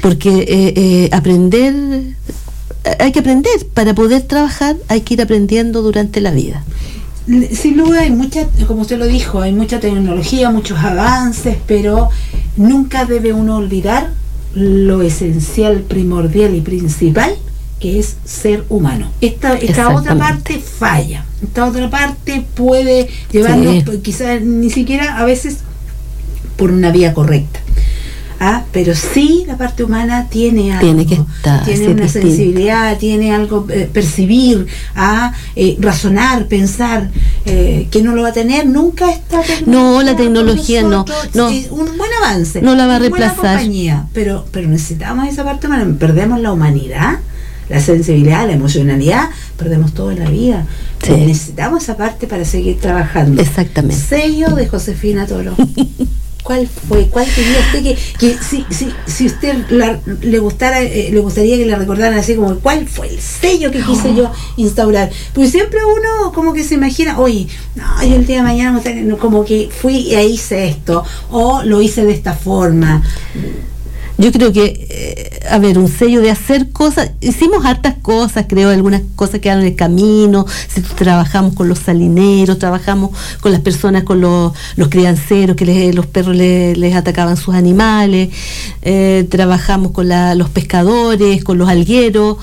porque hay que aprender, para poder trabajar hay que ir aprendiendo durante la vida. Sin duda hay mucha, como usted lo dijo, hay mucha tecnología, muchos avances, pero nunca debe uno olvidar lo esencial, primordial y principal, que es ser humano. Esta otra parte falla, esta otra parte puede llevarnos, quizás ni siquiera a veces por una vía correcta. Pero sí, la parte humana tiene algo, tiene que estar, tiene una sensibilidad, tiene algo, percibir, razonar, pensar, que no lo va a tener nunca esta tecnología. No, la tecnología no. Un buen avance, no la va a reemplazar. Buena compañía, pero necesitamos esa parte humana. Perdemos la humanidad, la sensibilidad, la emocionalidad, perdemos todo en la vida. Sí. Necesitamos esa parte para seguir trabajando. Exactamente. Sello de Josefina Toro. ¿Cuál fue? ¿Cuál quería usted que si usted le gustaría que le recordaran así como cuál fue el sello que quise yo instaurar? Porque siempre uno como que se imagina, oye, no, yo el día de mañana como que fui e hice esto, o lo hice de esta forma. Yo creo que, un sello de hacer cosas, hicimos hartas cosas, creo, algunas cosas quedaron en el camino, trabajamos con los salineros, trabajamos con las personas, con los crianceros, que los perros les atacaban sus animales, trabajamos con los pescadores, con los algueros,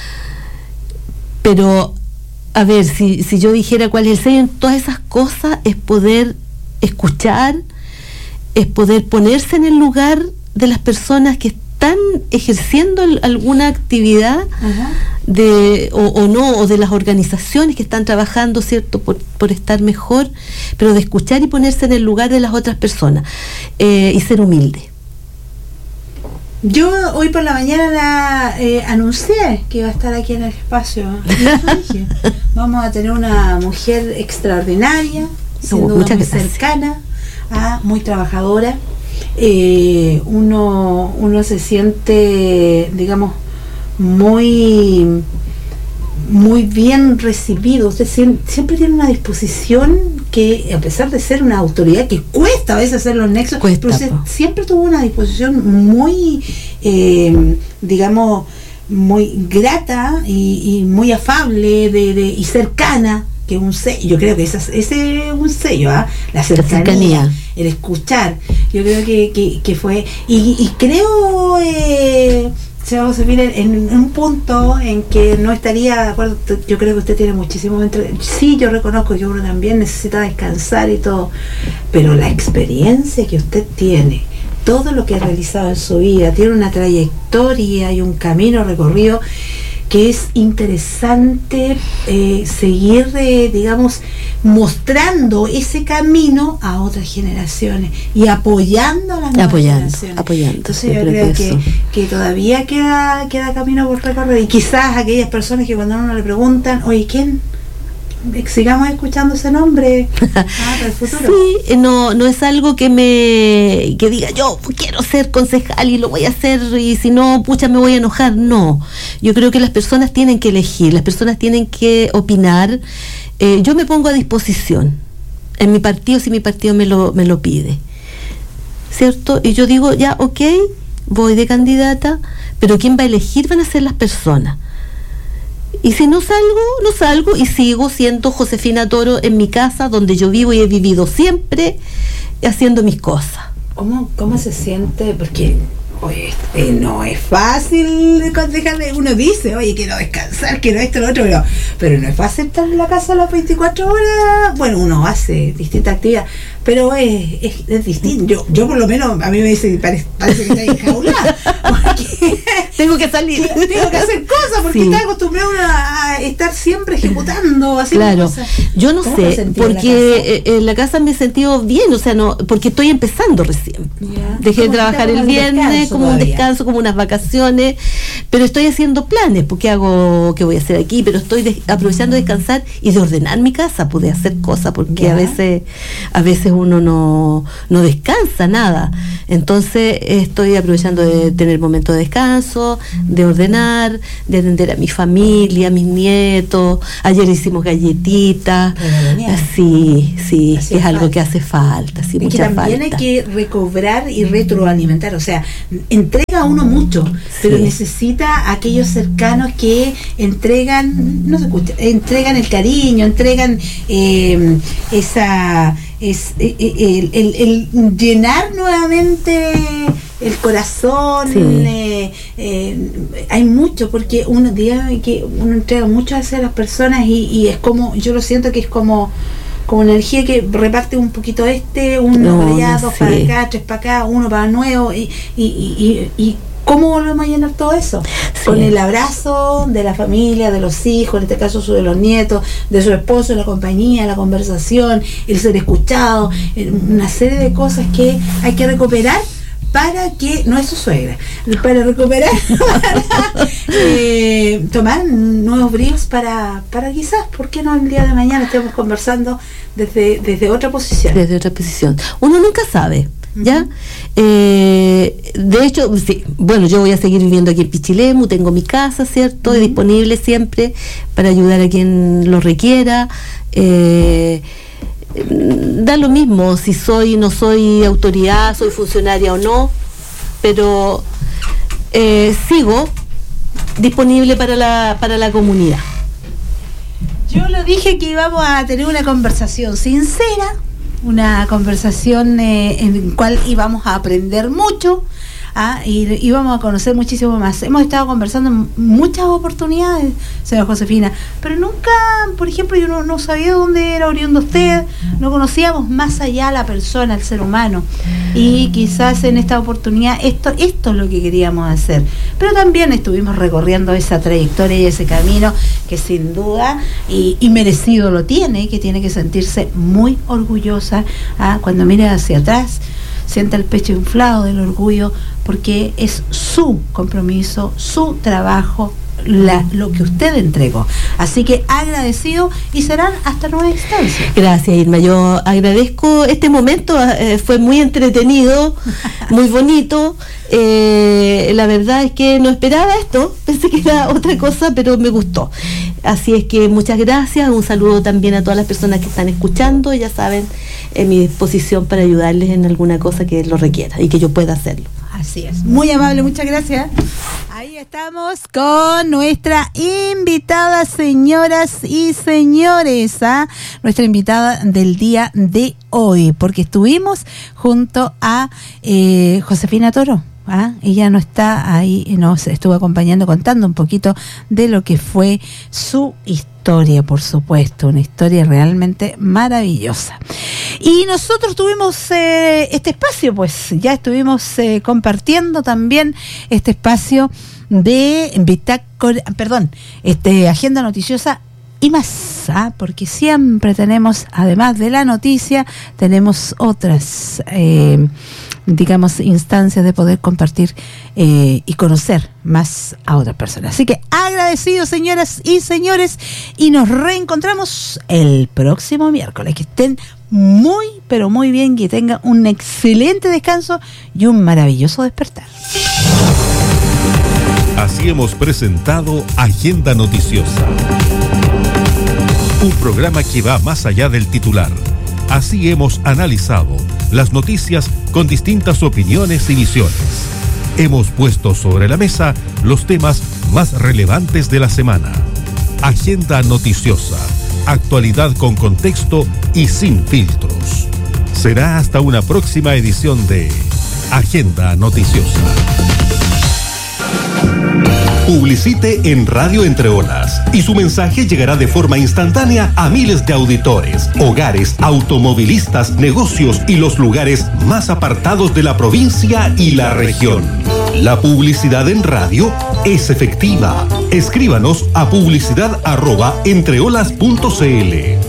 pero, si yo dijera cuál es el sello en todas esas cosas, es poder escuchar, es poder ponerse en el lugar de las personas que están ejerciendo alguna actividad o de las organizaciones que están trabajando, ¿cierto?, por estar mejor, pero de escuchar y ponerse en el lugar de las otras personas, y ser humilde. Yo hoy por la mañana anuncié que iba a estar aquí en el espacio. Dije, vamos a tener una mujer extraordinaria, siendo muy cercana, muy trabajadora. Uno se siente, digamos, muy bien recibido. Usted siempre tiene una disposición que, a pesar de ser una autoridad que cuesta a veces hacer los nexos, pero usted siempre tuvo una disposición muy, digamos, muy grata y muy afable y cercana, que un sello. Yo creo que ese es un sello, la cercanía, el escuchar. Yo creo que fue, y creo, Josefina, en un punto en que no estaría de acuerdo. Yo creo que usted tiene muchísimo sí, yo reconozco que uno también necesita descansar y todo, pero la experiencia que usted tiene, todo lo que ha realizado en su vida, tiene una trayectoria y un camino recorrido que es interesante seguir, digamos, mostrando ese camino a otras generaciones y apoyando a las nuevas generaciones. Entonces yo creo que todavía queda camino por recorrer, y quizás aquellas personas que cuando a uno le preguntan, oye, ¿quién? Sigamos escuchando ese nombre para el futuro. Sí, no es algo que diga yo quiero ser concejal y lo voy a hacer, y si no, pucha, me voy a enojar. No, yo creo que las personas tienen que elegir, las personas tienen que opinar. Yo me pongo a disposición en mi partido si mi partido me lo pide, ¿cierto? Y yo digo, ya, ok, voy de candidata, pero quien va a elegir van a ser las personas. Y si no salgo y sigo siendo Josefina Toro en mi casa, donde yo vivo y he vivido siempre, haciendo mis cosas. ¿Cómo se siente? Porque no es fácil aconsejarle. Uno dice, oye, quiero descansar, quiero esto, lo otro, pero no es fácil estar en la casa a las 24 horas. Bueno, uno hace distintas actividades, pero es distinto. Yo por lo menos, a mí me dice, parece que está enjaulada, porque tengo que salir, tengo que hacer cosas, porque está acostumbrado a estar siempre ejecutando, así. Claro, yo no sé, porque en la casa me he sentido bien, no, porque estoy empezando recién. Dejé de trabajar el viernes, como un descanso, como unas vacaciones, pero estoy haciendo planes, porque qué voy a hacer aquí, pero estoy aprovechando de descansar y de ordenar mi casa, de hacer cosas, porque a veces uno no descansa nada. Entonces estoy aprovechando de tener momentos de descanso, momento de ordenar, de atender a mi familia, a mis nietos. Ayer hicimos galletitas. Sí, es algo que hace falta, sí, mucha falta. También hay que recobrar y retroalimentar, o sea, entrega a uno mucho, pero necesita a aquellos cercanos que entregan, no se escucha, entregan el cariño, entregan el llenar nuevamente el corazón. Hay mucho, porque uno entrega mucho hacia las personas y es como, yo lo siento que es como energía que reparte un poquito uno para allá, dos para acá, tres para acá, uno para nuevo y ¿cómo volvemos a llenar todo eso? Con el abrazo de la familia, de los hijos, en este caso de los nietos, de su esposo, la compañía, la conversación, el ser escuchado, una serie de cosas que hay que recuperar para que, no es su suegra, para recuperar, para tomar nuevos bríos para quizás, ¿por qué no el día de mañana estemos conversando desde otra posición? Desde otra posición. Uno nunca sabe, ¿ya? De hecho, sí, bueno, yo voy a seguir viviendo aquí en Pichilemu, tengo mi casa, ¿cierto? Disponible siempre para ayudar a quien lo requiera. Da lo mismo si no soy autoridad, soy funcionaria o no, pero sigo disponible para la comunidad. Yo lo dije que íbamos a tener una conversación sincera, una conversación en la cual íbamos a aprender mucho, y vamos a conocer muchísimo más. Hemos estado conversando en muchas oportunidades, señora Josefina, pero nunca, por ejemplo, yo no sabía dónde era oriundo usted, no conocíamos más allá a la persona, al ser humano, y quizás en esta oportunidad esto es lo que queríamos hacer, pero también estuvimos recorriendo esa trayectoria y ese camino que sin duda y merecido lo tiene, que tiene que sentirse muy orgullosa cuando mire hacia atrás, sienta el pecho inflado del orgullo, porque es su compromiso, su trabajo, lo que usted entregó. Así que agradecido y serán hasta nueva instancia. Gracias, Irma. Yo agradezco este momento, fue muy entretenido, muy bonito. La verdad es que no esperaba esto, pensé que era otra cosa, pero me gustó. Así es que muchas gracias, un saludo también a todas las personas que están escuchando, ya saben, en mi disposición para ayudarles en alguna cosa que lo requiera y que yo pueda hacerlo. Así es, muy amable, muchas gracias. Ahí estamos con nuestra invitada, señoras y señores, nuestra invitada del día de hoy, porque estuvimos junto a Josefina Toro. Ella no está ahí, nos estuvo acompañando, contando un poquito de lo que fue su historia, por supuesto, una historia realmente maravillosa. Y nosotros tuvimos este espacio, pues ya estuvimos compartiendo también este espacio de Agenda Noticiosa y más, porque siempre tenemos, además de la noticia, tenemos otras instancias de poder compartir y conocer más a otras personas. Así que agradecidos, señoras y señores, y nos reencontramos el próximo miércoles. Que estén muy, pero muy bien, que tengan un excelente descanso y un maravilloso despertar. Así hemos presentado Agenda Noticiosa, un programa que va más allá del titular. Así hemos analizado las noticias con distintas opiniones y visiones. Hemos puesto sobre la mesa los temas más relevantes de la semana. Agenda Noticiosa, actualidad con contexto y sin filtros. Será hasta una próxima edición de Agenda Noticiosa. Publicite en Radio Entre Olas y su mensaje llegará de forma instantánea a miles de auditores, hogares, automovilistas, negocios y los lugares más apartados de la provincia y la región. La publicidad en radio es efectiva. Escríbanos a publicidad@entreolas.cl,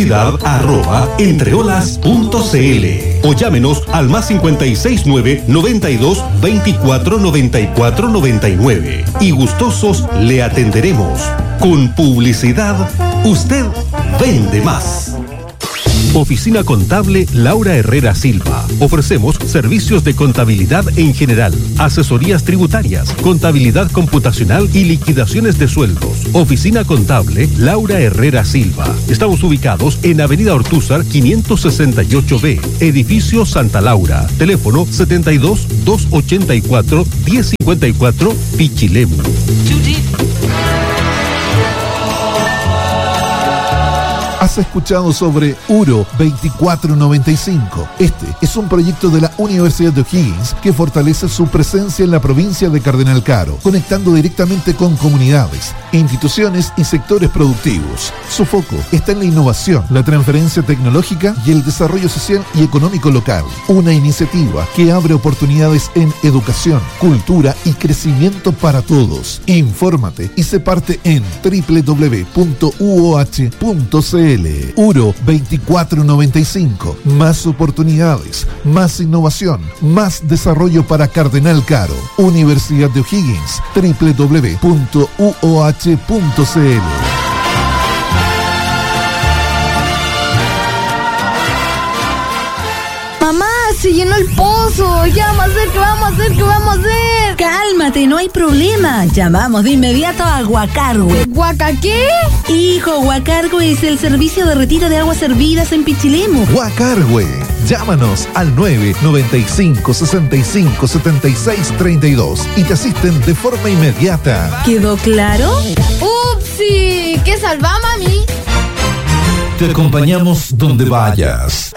publicidad@entreolas.cl, o llámenos al +569 92 24 94 99 y gustosos le atenderemos. Con publicidad, usted vende más. Oficina Contable Laura Herrera Silva. Ofrecemos servicios de contabilidad en general, asesorías tributarias, contabilidad computacional y liquidaciones de sueldos. Oficina Contable Laura Herrera Silva. Estamos ubicados en Avenida Ortúzar 568B, Edificio Santa Laura. Teléfono 72-284-1054, Pichilemu. ¿Has escuchado sobre URO 2495? Este es un proyecto de la Universidad de O'Higgins que fortalece su presencia en la provincia de Cardenal Caro, conectando directamente con comunidades, instituciones y sectores productivos. Su foco está en la innovación, la transferencia tecnológica y el desarrollo social y económico local. Una iniciativa que abre oportunidades en educación, cultura y crecimiento para todos. Infórmate y sé parte en www.uoh.cl. URO 2495. Más oportunidades, más innovación, más desarrollo para Cardenal Caro. Universidad de O'Higgins. www.uoh.cl. Mamá, se llenó el pozo. Ya vamos a hacer, ¿qué vamos a hacer? ¿Qué vamos a hacer? Cálmate, no hay problema. Llamamos de inmediato a Guacargüe. ¿Guaca qué? Hijo, Guacargüe es el servicio de retiro de aguas hervidas en Pichilemu. Guacargüe. Llámanos al 995 65 76 32 y te asisten de forma inmediata. ¿Quedó claro? ¡Upsi! ¿Qué salva, mami? Te acompañamos donde vayas.